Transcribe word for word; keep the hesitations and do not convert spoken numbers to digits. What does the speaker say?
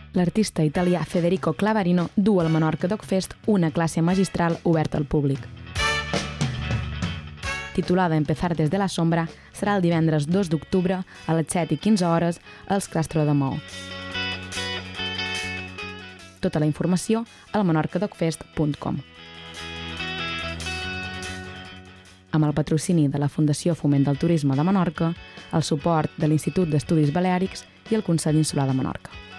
L'artista italià Federico Clavarino du al Menorca Dog Fest una classe magistral oberta al públic. Titulada Empezar desde la sombra, serà el divendres dos d'octubre a les set i quinze hores als Castro de Mou. Tota la informació al menorca dog fest punt com. Amb el patrocini de la Fundació Foment del Turisme de Menorca, el suport de l'Institut d'Estudis Baleàrics i el Consell Insular de Menorca.